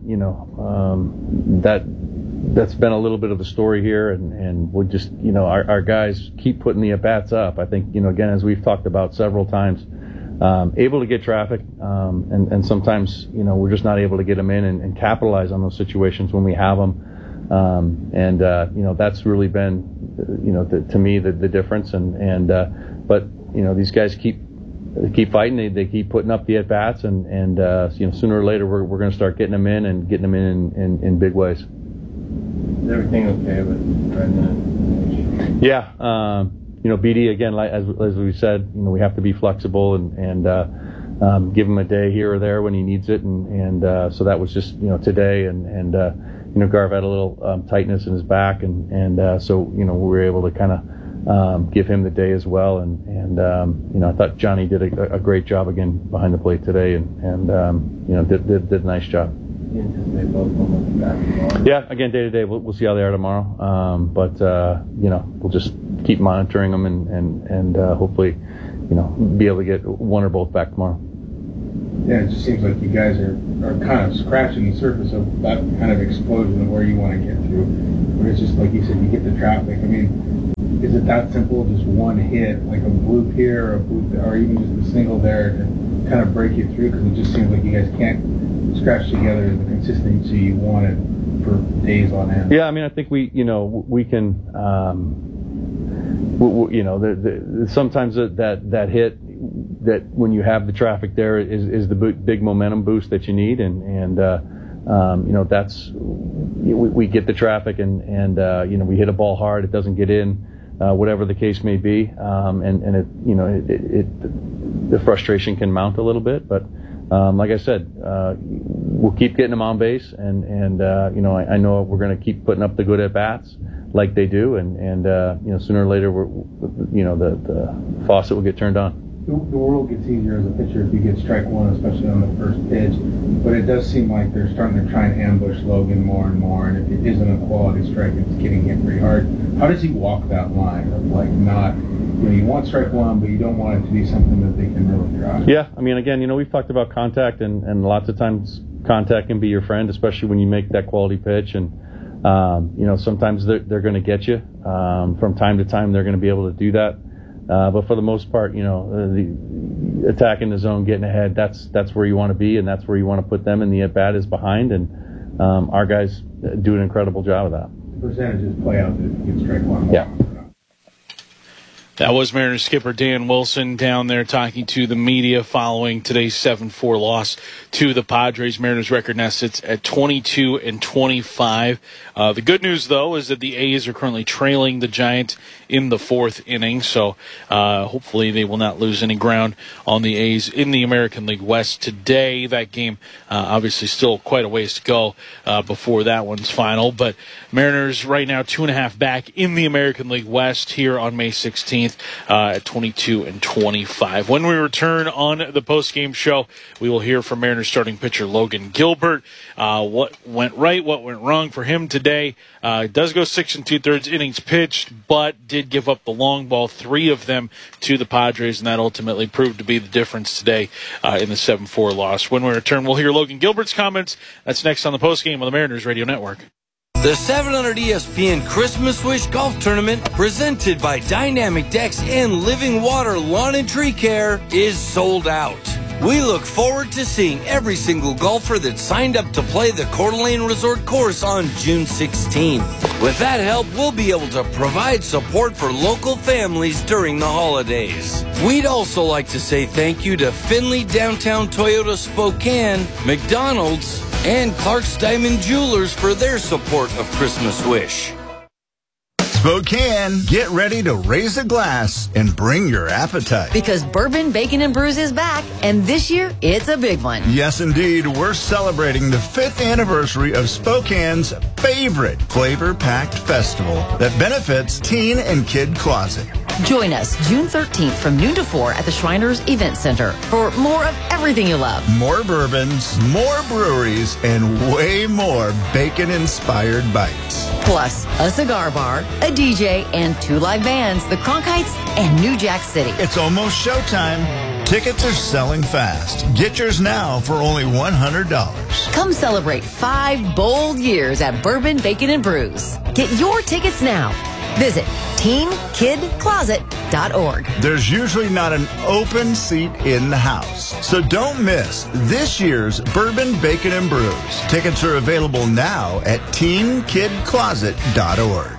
that's been a little bit of the story here, and we'll just our guys keep putting the at bats up. I think again, as we've talked about several times, able to get traffic, and sometimes we're just not able to get them in and capitalize on those situations when we have them. That's really been, to me, the difference. But these guys keep fighting. They keep putting up the at bats, and sooner or later we're going to start getting them in and getting them in big ways. Is everything okay with Brendan? Yeah. BD again, as we said, we have to be flexible and give him a day here or there when he needs it, and so that was just today, and Garv had a little tightness in his back, and so we were able to kind give him the day as well. And I thought Johnny did a great job again behind the plate today, and did a nice job. Yeah, again, day to day, we'll see how they are tomorrow. But we'll just keep monitoring them and hopefully, be able to get one or both back tomorrow. Yeah, it just seems like you guys are kind of scratching the surface of that kind of explosion of where you want to get through. But it's just like you said, you get the traffic. I mean, is it that simple? Just one hit, like a bloop here or a bloop there, or even just a single there to kind of break you through? Because it just seems like you guys can't scratch together the consistency you wanted for days on end. Yeah, I mean, I think we can. Sometimes that hit, that when you have the traffic there is the big momentum boost that you need, and that's we get the traffic and we hit a ball hard, it doesn't get in, whatever the case may be, and the frustration can mount a little bit, but like I said, we'll keep getting them on base, and I know we're going to keep putting up the good at bats like they do, and sooner or later the faucet will get turned on. The world gets easier as a pitcher if you get strike one, especially on the first pitch. But it does seem like they're starting to try and ambush Logan more and more. And if it isn't a quality strike, it's getting hit pretty hard. How does he walk that line of like not, you want strike one, but you don't want it to be something that they can really drive? Yeah, I mean, again, we've talked about contact, and lots of times contact can be your friend, especially when you make that quality pitch. And sometimes they're going to get you. From time to time, they're going to be able to do that. But for the most part, the attacking the zone, getting ahead, that's where you want to be, and that's where you want to put them, and the at-bat is behind, and our guys do an incredible job of that. The percentages play out that you get strike one. Yeah. That was Mariners skipper Dan Wilson down there talking to the media following today's 7-4 loss to the Padres. Mariners record now sits at 22-25. The good news, though, is that the A's are currently trailing the Giants in the fourth inning, so hopefully they will not lose any ground on the A's in the American League West today. That game obviously still quite a ways to go before that one's final, but Mariners right now 2.5 back in the American League West here on May 16th. At 22-25. When we return on the post-game show, we will hear from Mariners starting pitcher Logan Gilbert. What went right, what went wrong for him today. Does go 6 2/3 innings pitched, but did give up the long ball, 3 of them to the Padres, and that ultimately proved to be the difference today in the 7-4 loss. When we return, we'll hear Logan Gilbert's comments. That's next on the post-game on the Mariners Radio Network. The 700 ESPN Christmas Wish Golf Tournament, presented by Dynamic Decks and Living Water Lawn and Tree Care, is sold out. We look forward to seeing every single golfer that signed up to play the Coeur d'Alene Resort course on June 16th. With that help, we'll be able to provide support for local families during the holidays. We'd also like to say thank you to Finley Downtown Toyota Spokane, McDonald's, and Clark's Diamond Jewelers for their support of Christmas Wish. Spokane, get ready to raise a glass and bring your appetite. Because Bourbon, Bacon, and Brews is back, and this year, it's a big one. Yes, indeed. We're celebrating the 5th anniversary of Spokane's favorite flavor-packed festival that benefits Teen and Kid Closet. Join us June 13th from noon to 4 at the Shriners Event Center for more of everything you love. More bourbons, more breweries, and way more bacon-inspired bites. Plus, a cigar bar, a DJ, and 2 live bands, the Cronkites and New Jack City. It's almost showtime. Tickets are selling fast. Get yours now for only $100. Come celebrate 5 bold years at Bourbon, Bacon, and Brews. Get your tickets now. Visit teenkidcloset.org. There's usually not an open seat in the house, so don't miss this year's Bourbon, Bacon, and Brews. Tickets are available now at teenkidcloset.org.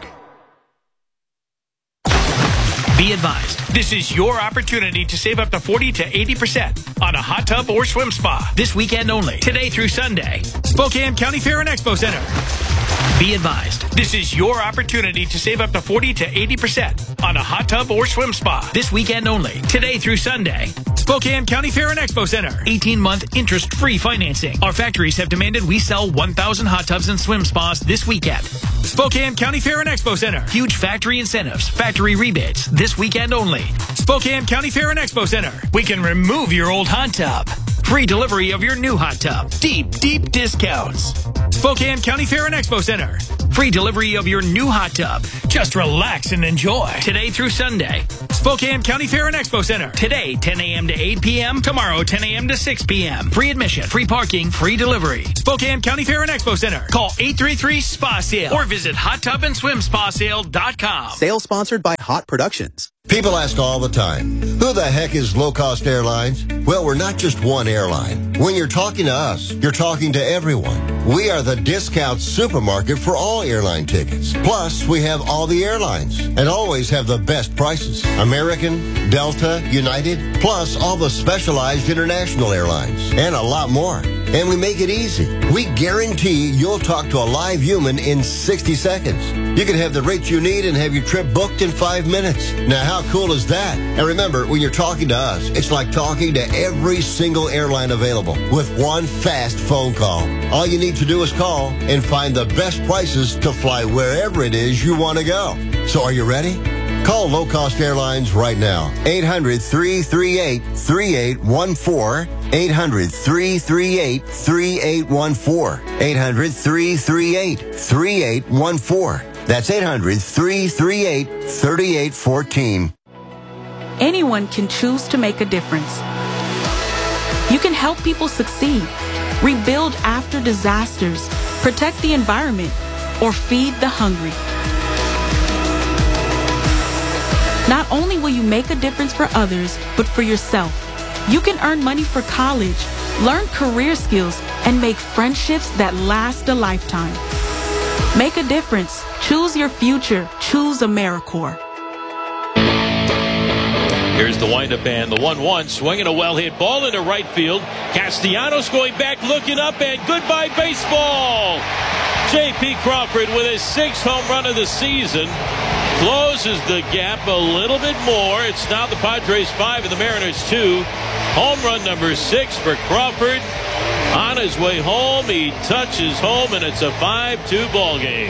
Be advised, this is your opportunity to save up to 40 to 80% on a hot tub or swim spa this weekend only, today through Sunday. Spokane County Fair and Expo Center. Be advised, this is your opportunity to save up to 40 to 80% on a hot tub or swim spa this weekend only, today through Sunday. Spokane County Fair and Expo Center, 18-month interest-free financing. Our factories have demanded we sell 1,000 hot tubs and swim spas this weekend. Spokane County Fair and Expo Center, huge factory incentives, factory rebates this weekend only. Spokane County Fair and Expo Center, we can remove your old hot tub. Free delivery of your new hot tub. Deep discounts. Spokane County Fair and Expo Center. Free delivery of your new hot tub. Just relax and enjoy. Today through Sunday. Spokane County Fair and Expo Center. Today, 10 a.m. to 8 p.m. Tomorrow, 10 a.m. to 6 p.m. Free admission, free parking, free delivery. Spokane County Fair and Expo Center. Call 833-SPA-SALE or visit HotTubAndSwimSpaSale.com. Sale sponsored by Hot Productions. People ask all the time, who the heck is Low Cost Airlines? Well, we're not just one airline. When you're talking to us, you're talking to everyone. We are the discount supermarket for all airline tickets. Plus, we have all the airlines and always have the best prices. American, Delta, United, plus all the specialized international airlines and a lot more. And we make it easy. We guarantee you'll talk to a live human in 60 seconds. You can have the rates you need and have your trip booked in 5 minutes. Now, how cool is that? And remember, when you're talking to us, it's like talking to every single airline available with one fast phone call. All you need to do is call and find the best prices to fly wherever it is you want to go. So are you ready? Call Low Cost Airlines right now. 800-338-3814. 800-338-3814. 800-338-3814. That's 800-338-3814. Anyone can choose to make a difference. You can help people succeed, rebuild after disasters, protect the environment, or feed the hungry. Not only will you make a difference for others, but for yourself. You can earn money for college, learn career skills, and make friendships that last a lifetime. Make a difference. Choose your future. Choose AmeriCorps. Here's the windup and the 1-1, swinging a well-hit ball into right field. Castellanos going back, looking up, and goodbye baseball. J.P. Crawford with his 6th home run of the season closes the gap a little bit more. It's now the Padres 5 and the Mariners 2. Home run number 6 for Crawford. On his way home, he touches home, and it's a 5-2 ball game.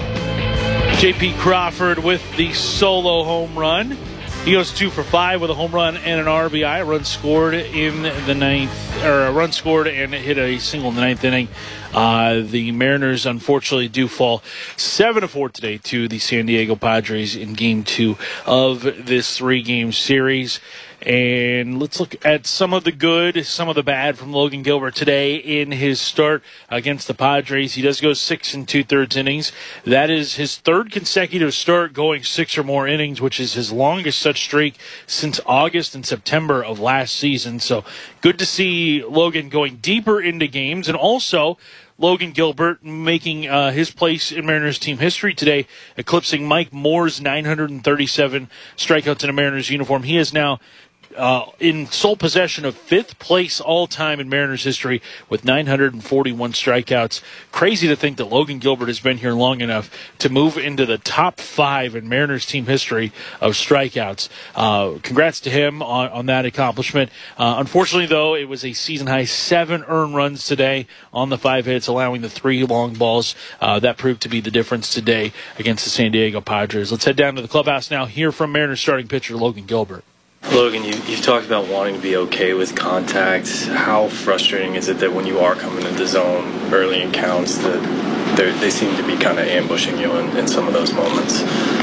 J.P. Crawford with the solo home run. He goes 2 for 5 with a home run and an RBI. A run scored in the ninth, or a run scored and hit a single in the 9th inning. The Mariners, unfortunately, do fall 7-4 today to the San Diego Padres in Game 2 of this 3-game series. And let's look at some of the good, some of the bad from Logan Gilbert today in his start against the Padres. He does go 6 2/3 innings. That is his 3rd consecutive start going 6 or more innings, which is his longest such streak since August and September of last season. So good to see Logan going deeper into games, and also Logan Gilbert making his place in Mariners team history today, eclipsing Mike Moore's 937 strikeouts in a Mariners uniform. He is now in sole possession of 5th place all-time in Mariners history with 941 strikeouts. Crazy to think that Logan Gilbert has been here long enough to move into the top 5 in Mariners team history of strikeouts. Congrats to him on that accomplishment. Unfortunately, though, it was a season-high 7 earned runs today on the 5 hits, allowing the 3 long balls. That proved to be the difference today against the San Diego Padres. Let's head down to the clubhouse now, hear from Mariners starting pitcher Logan Gilbert. Logan, you've talked about wanting to be okay with contact. How frustrating is it that when you are coming into the zone early in counts that they seem to be kind of ambushing you in some of those moments?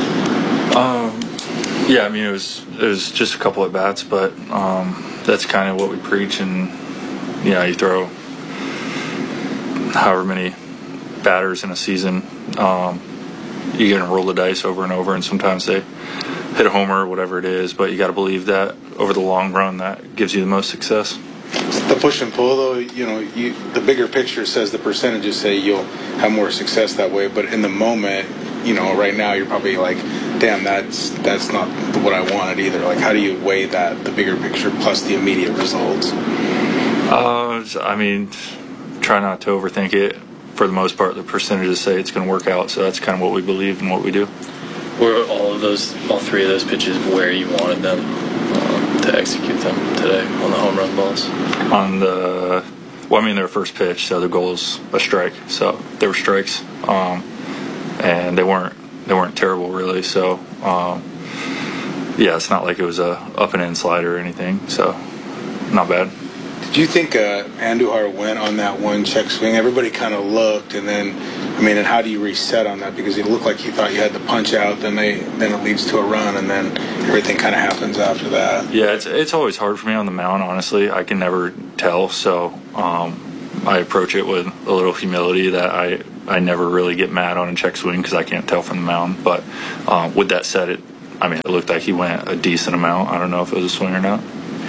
Yeah, I mean, it was just a couple at bats, but that's kind of what we preach. And, yeah, you throw however many batters in a season, you're going to roll the dice over and over, and sometimes they hit a homer or whatever it is, but you got to believe that over the long run that gives you the most success. The push and pull, though, the bigger picture says the percentages say you'll have more success that way, but in the moment, right now you're probably like, damn, that's not what I wanted either. Like, how do you weigh that, the bigger picture plus the immediate results? I mean, try not to overthink it. for the most part, the percentages say it's going to work out. So that's kind of what we believe and what we do. Were all three of those pitches where you wanted them to execute them today on the home run balls? Their first pitch, so the goal's a strike. So they were strikes, and they weren't terrible really. So it's not like it was a up and in slider or anything. So not bad. Did you think Andujar went on that one check swing? Everybody kind of looked, and then, and how do you reset on that? Because it looked like he thought you had the punch out, then it leads to a run, and then everything kind of happens after that. Yeah, it's always hard for me on the mound, honestly. I can never tell, so I approach it with a little humility that I never really get mad on a check swing because I can't tell from the mound. But with that said, it looked like he went a decent amount. I don't know if it was a swing or not.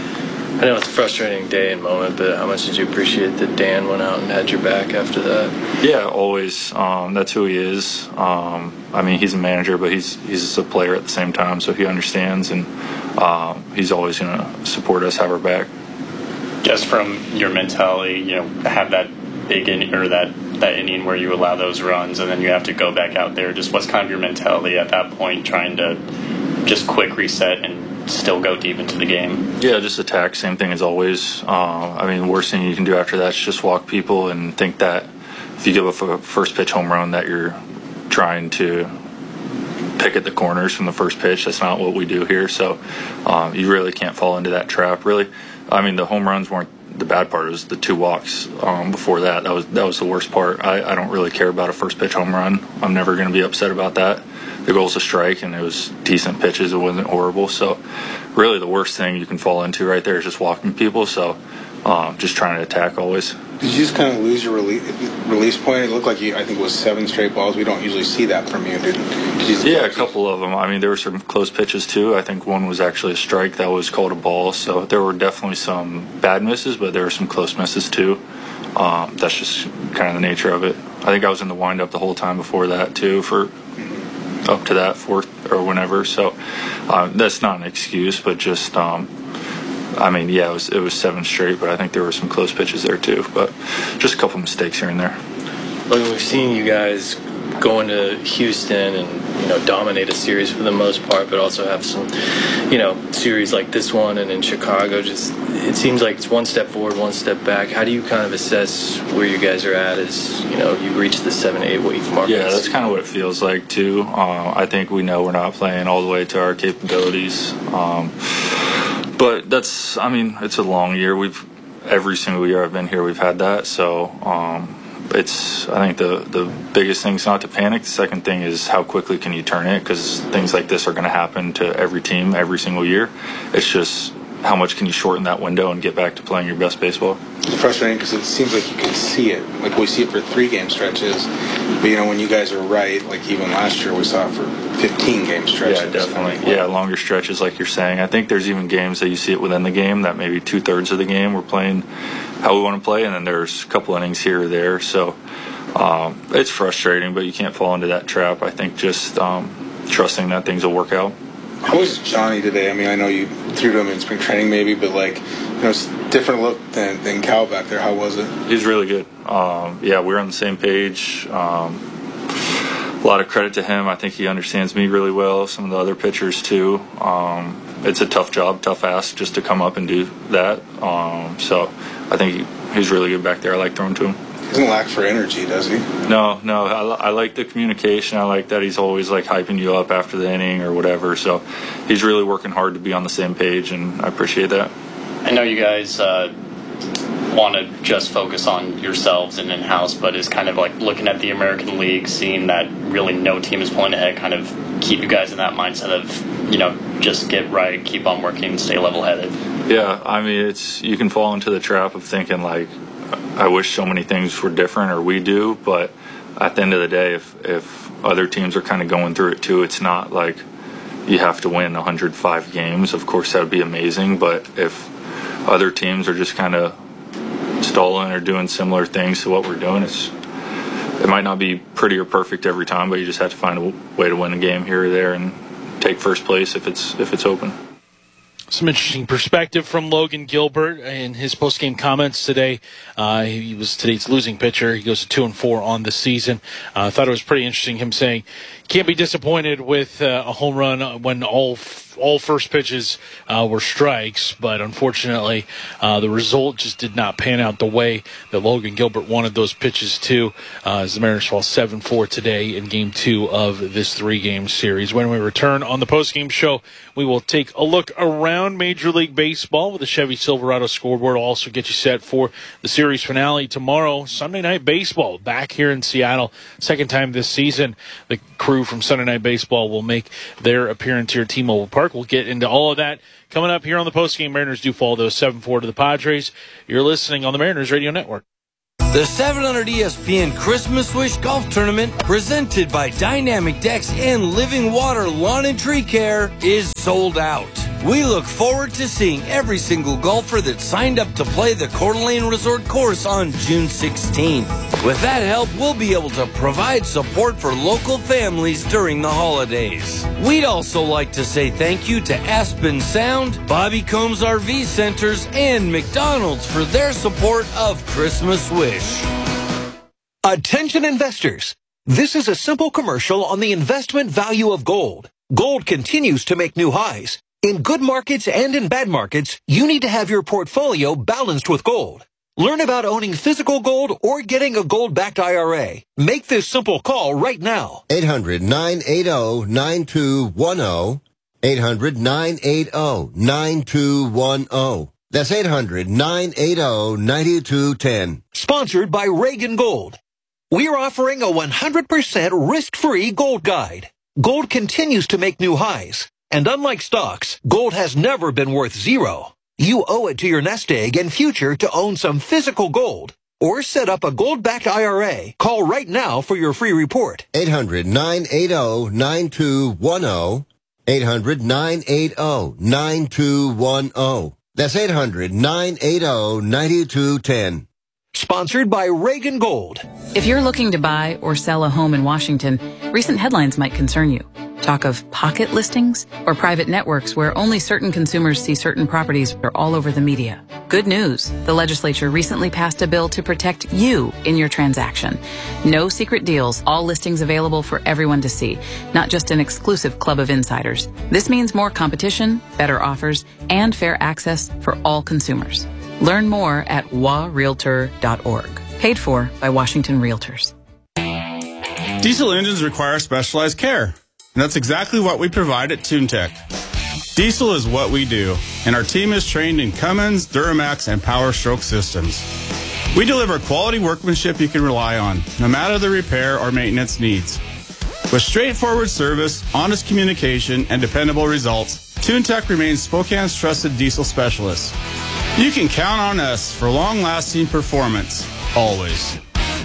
I know it's a frustrating day and moment, but how much did you appreciate that Dan went out and had your back after that? Yeah, always. That's who he is. He's a manager, but he's a player at the same time, so he understands, and he's always going to support us, have our back. Just from your mentality, have that big inning or that inning where you allow those runs, and then you have to go back out there. Just what's kind of your mentality at that point, trying to just quick reset and still go deep into the game? Yeah, just attack. Same thing as always. The worst thing you can do after that is just walk people and think that if you give a first pitch home run that you're trying to pick at the corners from the first pitch. That's not what we do here. So you really can't fall into that trap. Really, the home runs weren't the bad part. It was the two walks before that. That was the worst part. I don't really care about a first pitch home run. I'm never going to be upset about that. The goal's a strike, and it was decent pitches. It wasn't horrible. So really the worst thing you can fall into right there is just walking people. So just trying to attack always. Did you just kind of lose your release point? It looked like I think it was 7 straight balls. We don't usually see that from you. Did you a couple of them. There were some close pitches too. I think one was actually a strike that was called a ball. So there were definitely some bad misses, but there were some close misses too. That's just kind of the nature of it. I think I was in the windup the whole time before that too, for up to that fourth or whenever. So that's not an excuse, but just it was 7 straight, but I think there were some close pitches there too. But just a couple mistakes here and there. Look, we've seen you guys go into Houston and dominate a series for the most part, but also have some series like this one and in Chicago. Just it seems like it's one step forward, one step back. How do you kind of assess where you guys are at as you reach the 7-8 week mark? Yeah, that's kind of what it feels like too. I think we know we're not playing all the way to our capabilities. But that's, it's a long year. Every single year I've been here, we've had that. So I think the biggest thing is not to panic. The second thing is how quickly can you turn it, because things like this are going to happen to every team every single year. It's just how much can you shorten that window and get back to playing your best baseball. It's frustrating because it seems like you can see it. Like we see it for 3-game stretches. But, when you guys are right, like even last year we saw it for 15-game stretches. Yeah, definitely. Yeah, longer stretches like you're saying. I think there's even games that you see it within the game that maybe 2/3 of the game we're playing how we want to play, and then there's a couple innings here or there. So it's frustrating, but you can't fall into that trap. I think just trusting that things will work out. How was Johnny today? I know you threw to him in spring training maybe, but it's a different look than Cal back there. How was it? He's really good. We're on the same page. A lot of credit to him. I think he understands me really well, some of the other pitchers too. It's a tough job, tough ask just to come up and do that. So I think he's really good back there. I like throwing to him. He doesn't lack for energy, does he? No. I like the communication. I like that he's always hyping you up after the inning or whatever. So he's really working hard to be on the same page, and I appreciate that. I know you guys want to just focus on yourselves and in-house, but is kind of looking at the American League, seeing that really no team is pulling ahead, kind of keep you guys in that mindset of, just get right, keep on working, and stay level-headed. Yeah, you can fall into the trap of thinking I wish so many things were different, or we do, but at the end of the day, if other teams are kind of going through it too, it's not like you have to win 105 games. Of course, that would be amazing, but if other teams are just kind of stalling or doing similar things to what we're doing, it might not be pretty or perfect every time, but you just have to find a way to win a game here or there and take first place if it's open. Some interesting perspective from Logan Gilbert in his post-game comments today. He was today's losing pitcher. He goes to 2-4 on the season. I thought it was pretty interesting, him saying, can't be disappointed with a home run when all first pitches were strikes, but unfortunately the result just did not pan out the way that Logan Gilbert wanted those pitches to, as the Mariners fall 7-4 today in Game 2 of this 3-game series. When we return on the postgame show, we will take a look around Major League Baseball with the Chevy Silverado scoreboard. We'll also get you set for the series finale tomorrow, Sunday Night Baseball, back here in Seattle. Second time this season, the crew from Sunday Night Baseball will make their appearance here at T-Mobile Park. We'll get into all of that coming up here on the postgame. Mariners do fall, though, 7-4 to the Padres. You're listening on the Mariners Radio Network. The 700 ESPN Christmas Wish Golf Tournament, presented by Dynamic Decks and Living Water Lawn and Tree Care, is sold out. We look forward to seeing every single golfer that signed up to play the Coeur d'Alene Resort course on June 16th. With that help, we'll be able to provide support for local families during the holidays. We'd also like to say thank you to Aspen Sound, Bobby Combs RV Centers, and McDonald's for their support of Christmas Wish. Attention investors. This is a simple commercial on the investment value of gold. Gold continues to make new highs. In good markets and in bad markets, you need to have your portfolio balanced with gold. Learn about owning physical gold or getting a gold-backed IRA. Make this simple call right now. 800-980-9210. 800-980-9210. That's 800-980-9210. Sponsored by Reagan Gold. We are offering a 100% risk-free gold guide. Gold continues to make new highs. And unlike stocks, gold has never been worth zero. You owe it to your nest egg and future to own some physical gold. Or set up a gold-backed IRA. Call right now for your free report. 800-980-9210. 800-980-9210. That's 800-980-9210. Sponsored by Reagan Gold. If you're looking to buy or sell a home in Washington, recent headlines might concern you. Talk of pocket listings or private networks where only certain consumers see certain properties are all over the media. Good news. The legislature recently passed a bill to protect you in your transaction. No secret deals, all listings available for everyone to see, not just an exclusive club of insiders. This means more competition, better offers, and fair access for all consumers. Learn more at warealtor.org. Paid for by Washington Realtors. Diesel engines require specialized care. And that's exactly what we provide at TuneTech. Diesel is what we do, and our team is trained in Cummins, Duramax, and Power Stroke systems. We deliver quality workmanship you can rely on, no matter the repair or maintenance needs. With straightforward service, honest communication, and dependable results, TuneTech remains Spokane's trusted diesel specialist. You can count on us for long-lasting performance, always.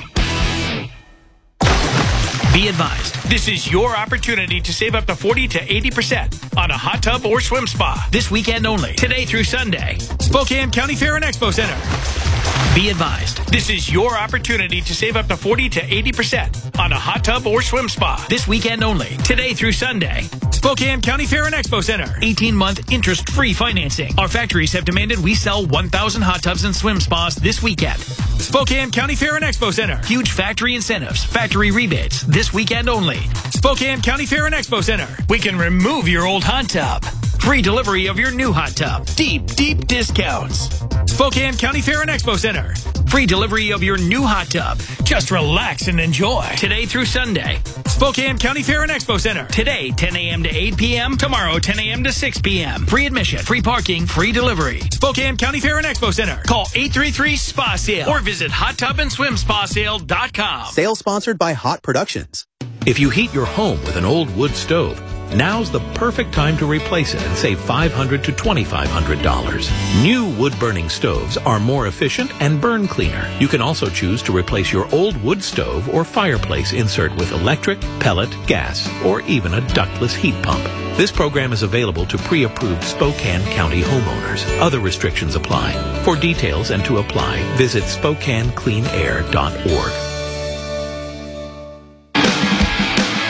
Be advised, this is your opportunity to save up to 40 to 80% on a hot tub or swim spa this weekend only, today through Sunday. Spokane County Fair and Expo Center. Be advised, this is your opportunity to save up to 40 to 80% on a hot tub or swim spa this weekend only, today through Sunday. Spokane County Fair and Expo Center. 18-month interest-free financing. Our factories have demanded we sell 1,000 hot tubs and swim spas this weekend. Spokane County Fair and Expo Center. Huge factory incentives, factory rebates this weekend only. Spokane County Fair and Expo Center. We can remove your old hot tub. Free delivery of your new hot tub. Deep, deep discounts. Spokane County Fair and Expo Center. Free delivery of your new hot tub. Just relax and enjoy. Today through Sunday. Spokane County Fair and Expo Center. Today, 10 a.m. to 8 p.m. Tomorrow, 10 a.m. to 6 p.m. Free admission, free parking, free delivery. Spokane County Fair and Expo Center. Call 833-SPA-SALE or visit hottubandSwimSpaSale.com. Sale sponsored by Hot Productions. If you heat your home with an old wood stove, now's the perfect time to replace it and save $500 to $2,500. New wood-burning stoves are more efficient and burn cleaner. You can also choose to replace your old wood stove or fireplace insert with electric, pellet, gas, or even a ductless heat pump. This program is available to pre-approved Spokane County homeowners. Other restrictions apply. For details and to apply, visit SpokaneCleanAir.org. And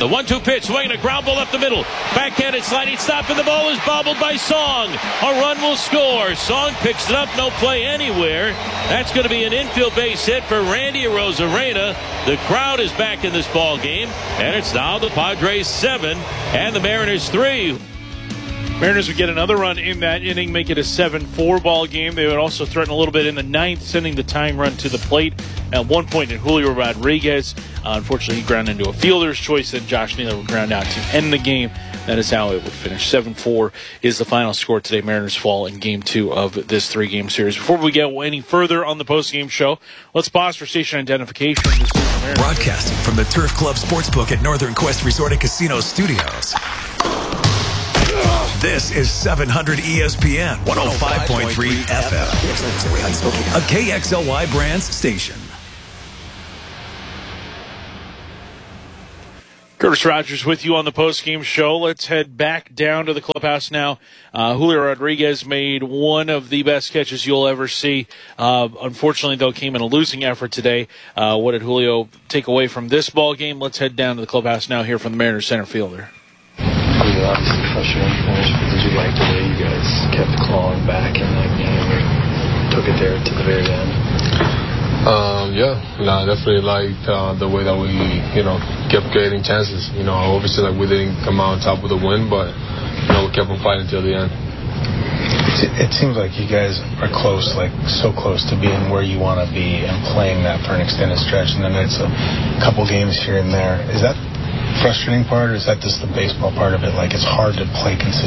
And the 1-2 pitch, swinging a ground ball up the middle. Backhanded sliding stop, and the ball is bobbled by Song. A run will score. Song picks it up, no play anywhere. That's going to be an infield base hit for Randy Arozarena. The crowd is back in this ball game, and it's now the Padres 7 and the Mariners 3. Mariners would get another run in that inning, make it a 7-4 ball game. They would also threaten a little bit in the ninth, sending the tying run to the plate. At one point, Julio Rodriguez, unfortunately, he ground into a fielder's choice, and Josh Naylor would ground out to end the game. That is how it would finish. 7-4 is the final score today. Mariners fall in Game 2 of this 3-game series. Before we get any further on the post-game show, let's pause for station identification. Broadcasting from the Turf Club Sportsbook at Northern Quest Resort and Casino Studios. This is 700 ESPN 105.3 FM, a KXLY Brands station. Curtis Rogers with you on the post-game show. Let's head back down to the clubhouse now. Julio Rodriguez made one of the best catches you'll ever see. Unfortunately, though, came in a losing effort today. What did Julio take away from this ball game? Let's head down to the clubhouse now, hear from the Mariners center fielder. Obviously frustrating finish, but did you like the way you guys kept clawing back in that game and took it there to the very end? I definitely liked the way that we, kept getting chances. Obviously, we didn't come out on top with a win, but, we kept on fighting till the end. It seems like you guys are close, so close to being where you want to be and playing that for an extended stretch, and then it's a couple games here and there. Is that frustrating part, or is that just the baseball part of it? It's hard to play consistently